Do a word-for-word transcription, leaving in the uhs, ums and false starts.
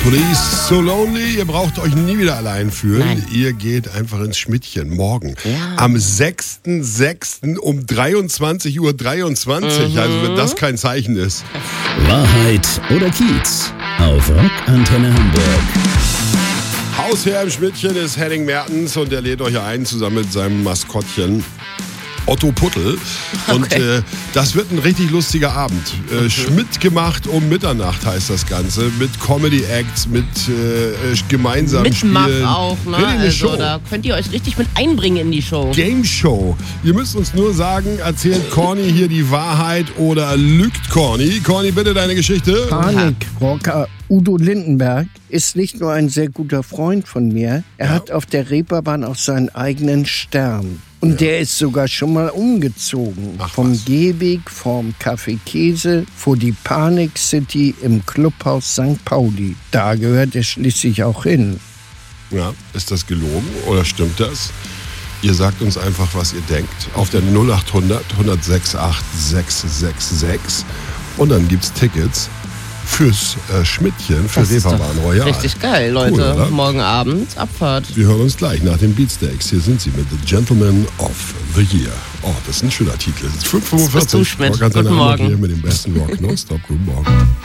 Police, So Lonely. Ihr braucht euch nie wieder allein fühlen. Nein. Ihr geht einfach ins Schmidtchen morgen. Ja. Am sechsten sechsten um dreiundzwanzig Uhr dreiundzwanzig. Mhm. Also wenn das kein Zeichen ist. Wahrheit oder Kiez auf Rockantenne Hamburg. Hausherr im Schmidtchen ist Henning Mertens und er lädt euch ein zusammen mit seinem Maskottchen Otto Puttel. Und Okay. äh, das wird ein richtig lustiger Abend. Äh, Schmidt gemacht um Mitternacht heißt das Ganze. Mit Comedy-Acts, mit äh, gemeinsamen Mitmach Spielen. auch, ne? Richtig eine Also Show. da könnt ihr euch richtig mit einbringen in die Show. Game Show. Ihr müsst uns nur sagen, erzählt Corny hier die Wahrheit oder lügt Corny? Corny, bitte deine Geschichte. Panikrocker Udo Lindenberg ist nicht nur ein sehr guter Freund von mir, er Ja. hat auf der Reeperbahn auch seinen eigenen Stern. Und der ist sogar schon mal umgezogen. Ach, Vom was. Gehweg, vom Café Käse, vor die Panik City im Clubhaus Sankt Pauli. Da gehört er schließlich auch hin. Ja, ist das gelogen oder stimmt das? Ihr sagt uns einfach, was ihr denkt. Auf der null acht hundert, hundertsechs acht sechs sechs sechs. Und dann gibt's Tickets fürs äh, Schmidtchen, für Das ist doch Reeperbahn Royal. richtig geil, Leute. Cool, oder? Morgen Abend Abfahrt. Wir hören uns gleich nach den Beatsteaks. Hier sind sie mit The Gentleman of the Year. Oh, das ist ein schöner Titel. fünf Uhr fünfundvierzig. Bist du, Schmidt. Rockantenne Guten Hamburg Morgen. hier mit dem besten Rock. Nonstop. Guten Morgen.